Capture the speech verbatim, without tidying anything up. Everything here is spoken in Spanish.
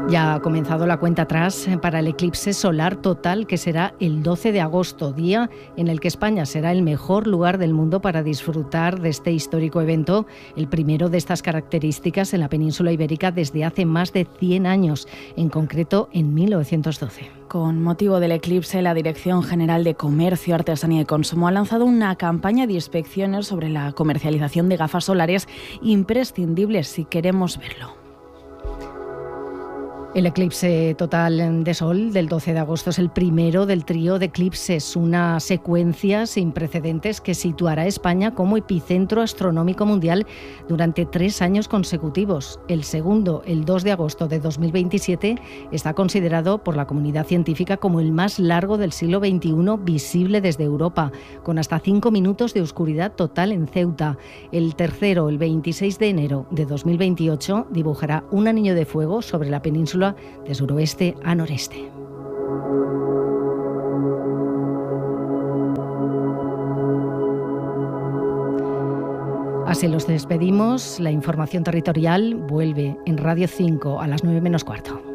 Ya ha comenzado la cuenta atrás para el eclipse solar total, que será el doce de agosto, día en el que España será el mejor lugar del mundo para disfrutar de este histórico evento, el primero de estas características en la península ibérica desde hace más de cien años, en concreto en mil novecientos doce. Con motivo del eclipse, la Dirección General de Comercio, Artesanía y Consumo ha lanzado una campaña de inspecciones sobre la comercialización de gafas solares imprescindibles si queremos verlo. El eclipse total de sol del doce de agosto es el primero del trío de eclipses, una secuencia sin precedentes que situará a España como epicentro astronómico mundial durante tres años consecutivos. El segundo, el dos de agosto de dos mil veintisiete, está considerado por la comunidad científica como el más largo del siglo veintiuno visible desde Europa, con hasta cinco minutos de oscuridad total en Ceuta. El tercero, el veintiséis de enero de dos mil veintiocho, dibujará un anillo de fuego sobre la península de suroeste a noreste. Así los despedimos. La información territorial vuelve en Radio cinco a las nueve menos cuarto.